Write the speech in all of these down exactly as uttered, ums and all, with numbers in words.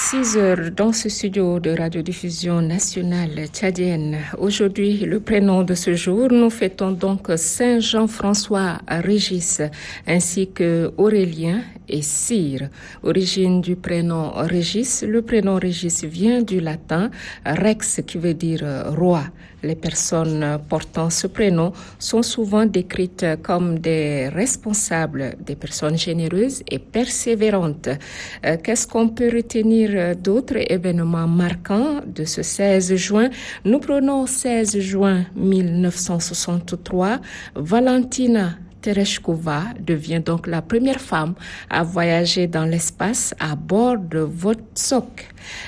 six heures dans ce studio de radiodiffusion nationale tchadienne. Aujourd'hui, le prénom de ce jour, nous fêtons donc Saint Jean-François Régis ainsi que Aurélien et Cyr. Origine du prénom Régis, le prénom Régis vient du latin rex qui veut dire roi. Les personnes portant ce prénom sont souvent décrites comme des responsables, des personnes généreuses et persévérantes. Euh, qu'est-ce qu'on peut retenir d'autres événements marquants de ce seize juin? Nous prenons seize juin mille neuf cent soixante-trois. Valentina Tereshkova devient donc la première femme à voyager dans l'espace à bord de Vostok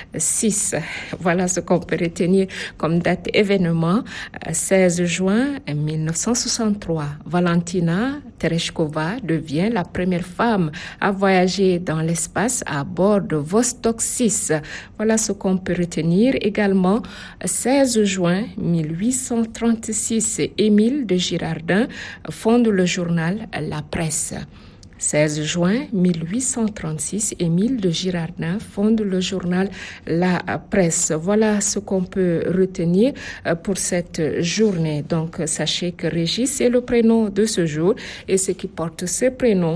six. Voilà ce qu'on peut retenir comme date événement. seize juin mille neuf cent soixante-trois. Valentina Tereshkova devient la première femme à voyager dans l'espace à bord de Vostok six. Voilà ce qu'on peut retenir également. seize juin mille huit cent trente-six. Émile de Girardin fonde le journal La Presse. seize juin mille huit cent trente-six, Émile de Girardin fonde le journal La Presse. Voilà ce qu'on peut retenir pour cette journée. Donc, sachez que Régis est le prénom de ce jour et ceux qui portent ce prénom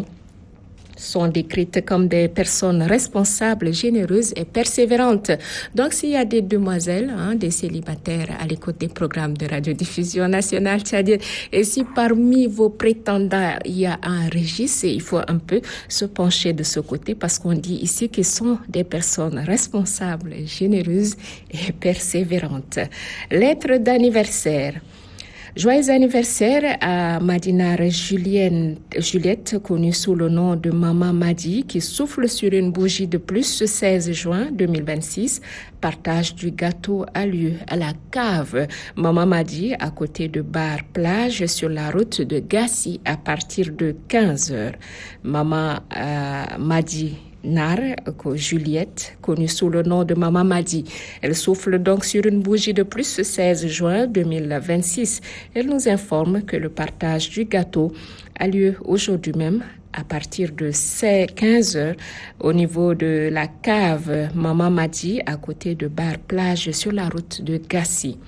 sont décrites comme des personnes responsables, généreuses et persévérantes. Donc, s'il y a des demoiselles, hein, des célibataires à l'écoute des programmes de radiodiffusion nationale tchadienne, et si parmi vos prétendants, il y a un Régis, il faut un peu se pencher de ce côté parce qu'on dit ici qu'ils sont des personnes responsables, généreuses et persévérantes. Lettre d'anniversaire. Joyeux anniversaire à Madinar Julienne, Juliette, connue sous le nom de Maman Madi, qui souffle sur une bougie de plus ce seize juin deux mille vingt-six. Partage du gâteau a lieu à la cave Maman Madi, à côté de Bar Plage, sur la route de Gassi, à partir de quinze heures. Maman euh, Madi Nar, Juliette, connue sous le nom de Maman Madi. Elle souffle donc sur une bougie de plus ce seize juin deux mille vingt-six. Elle nous informe que le partage du gâteau a lieu aujourd'hui même à partir de quinze heures au niveau de la cave Maman Madi à côté de Bar Plage sur la route de Gassi.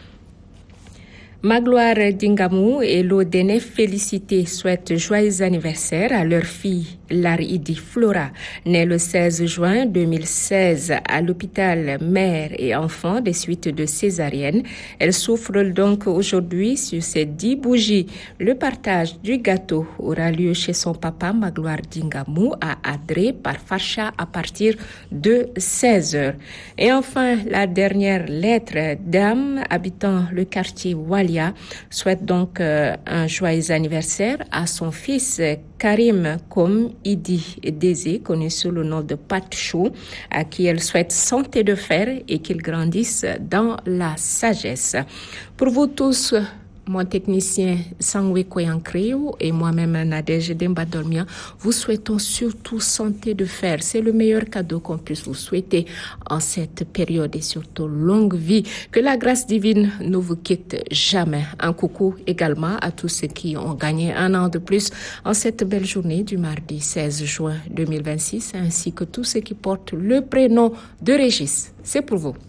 Magloire Dingamou et l'Odene Félicité souhaitent joyeux anniversaire à leur fille Laridi Flora, née le seize juin deux mille seize à l'hôpital mère et enfant des suites de césarienne. Elle souffre donc aujourd'hui sur ces dix bougies. Le partage du gâteau aura lieu chez son papa Magloire Dingamou à Adré par Facha à partir de seize heures. Et enfin, la dernière lettre, Dame habitant le quartier Wali souhaite donc euh, un joyeux anniversaire à son fils Karim Kom Idi Désé, connu sous le nom de Pat Chou, à qui elle souhaite santé de fer et qu'il grandisse dans la sagesse. Pour vous tous, mon technicien Sangwe Koyankréo et moi-même Nadège Demba Dormia, vous souhaitons surtout santé de fer. C'est le meilleur cadeau qu'on puisse vous souhaiter en cette période et surtout longue vie. Que la grâce divine ne vous quitte jamais. Un coucou également à tous ceux qui ont gagné un an de plus en cette belle journée du mardi seize juin deux mille vingt-six, ainsi que tous ceux qui portent le prénom de Régis. C'est pour vous.